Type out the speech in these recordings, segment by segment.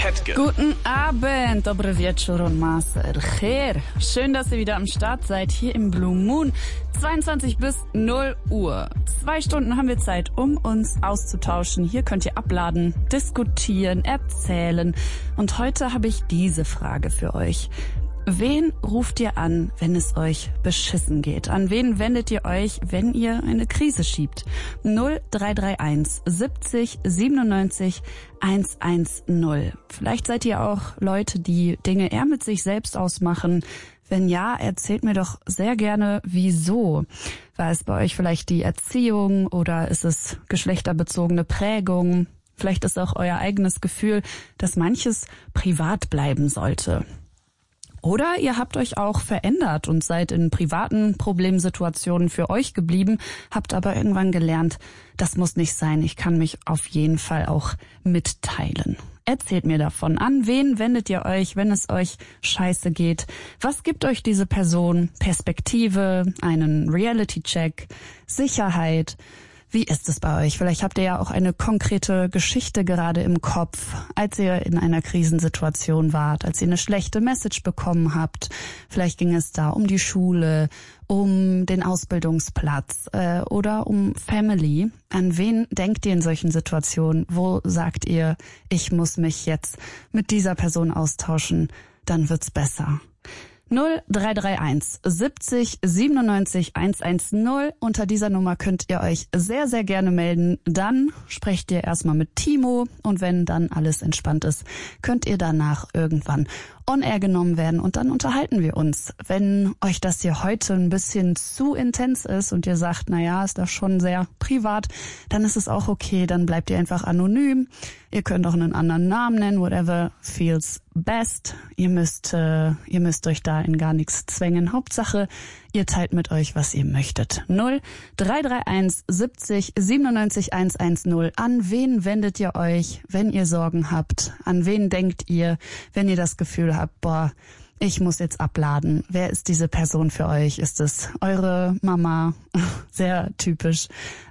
Guten Abend, dobre wieczór und Maser Khair. Schön, dass ihr wieder am Start seid, hier im Blue Moon. 22 bis 0 Uhr. 2 Stunden haben wir Zeit, um uns auszutauschen. Hier könnt ihr abladen, diskutieren, erzählen. Und heute habe ich diese Frage für euch. Wen ruft ihr an, wenn es euch beschissen geht? An wen wendet ihr euch, wenn ihr eine Krise schiebt? 0331 70 97 110. Vielleicht seid ihr auch Leute, die Dinge eher mit sich selbst ausmachen. Wenn ja, erzählt mir doch sehr gerne, wieso. War es bei euch vielleicht die Erziehung oder ist es geschlechterbezogene Prägung? Vielleicht ist auch euer eigenes Gefühl, dass manches privat bleiben sollte. Oder ihr habt euch auch verändert und seid in privaten Problemsituationen für euch geblieben, habt aber irgendwann gelernt, das muss nicht sein, ich kann mich auf jeden Fall auch mitteilen. Erzählt mir davon. An wen wendet ihr euch, wenn es euch scheiße geht? Was gibt euch diese Person? Perspektive, einen Reality-Check, Sicherheit? Wie ist es bei euch? Vielleicht habt ihr ja auch eine konkrete Geschichte gerade im Kopf, als ihr in einer Krisensituation wart, als ihr eine schlechte Message bekommen habt. Vielleicht ging es da um die Schule, um den Ausbildungsplatz oder um Family. An wen denkt ihr in solchen Situationen? Wo sagt ihr, ich muss mich jetzt mit dieser Person austauschen, dann wird's besser? 0331 70 97 110. Unter dieser Nummer könnt ihr euch sehr, sehr gerne melden. Dann sprecht ihr erstmal mit Timo und wenn dann alles entspannt ist, könnt ihr danach irgendwann on air genommen werden und dann unterhalten wir uns. Wenn euch das hier heute ein bisschen zu intens ist und ihr sagt, naja, ist das schon sehr privat, dann ist es auch okay, dann bleibt ihr einfach anonym. Ihr könnt auch einen anderen Namen nennen, whatever feels best. Ihr müsst euch da in gar nichts zwängen. Hauptsache, ihr teilt mit euch, was ihr möchtet. 0331 70 97 110. An wen wendet ihr euch, wenn ihr Sorgen habt? An wen denkt ihr, wenn ihr das Gefühl habt, boah, ich muss jetzt abladen. Wer ist diese Person für euch? Ist es eure Mama? Sehr typisch.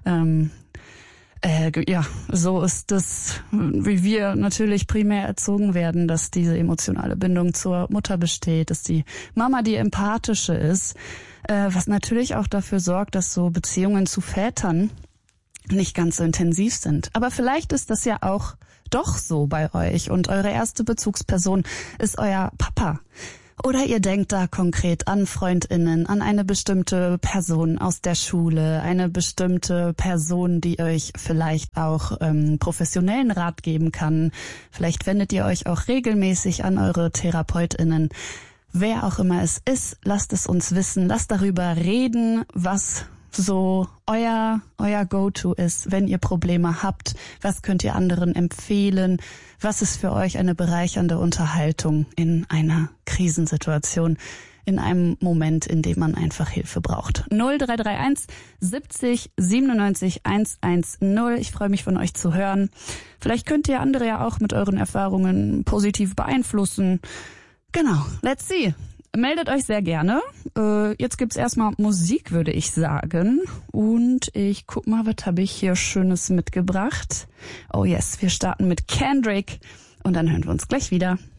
Ja, so ist das, wie wir natürlich primär erzogen werden, dass diese emotionale Bindung zur Mutter besteht, dass die Mama die empathische ist, was natürlich auch dafür sorgt, dass so Beziehungen zu Vätern nicht ganz so intensiv sind. Aber vielleicht ist das ja auch doch so bei euch und eure erste Bezugsperson ist euer Papa. Oder ihr denkt da konkret an FreundInnen, an eine bestimmte Person aus der Schule, eine bestimmte Person, die euch vielleicht auch professionellen Rat geben kann. Vielleicht wendet ihr euch auch regelmäßig an eure TherapeutInnen. Wer auch immer es ist, lasst es uns wissen, lasst darüber reden, was so euer Go-To ist, wenn ihr Probleme habt. Was könnt ihr anderen empfehlen? Was ist für euch eine bereichernde Unterhaltung in einer Krisensituation, in einem Moment, in dem man einfach Hilfe braucht? 0331 70 97 110. Ich freue mich, von euch zu hören. Vielleicht könnt ihr andere ja auch mit euren Erfahrungen positiv beeinflussen. Genau, let's see. Meldet euch sehr gerne. Jetzt gibt's erstmal Musik, würde ich sagen. Und ich guck mal, was habe ich hier Schönes mitgebracht. Oh yes, wir starten mit Kendrick und dann hören wir uns gleich wieder.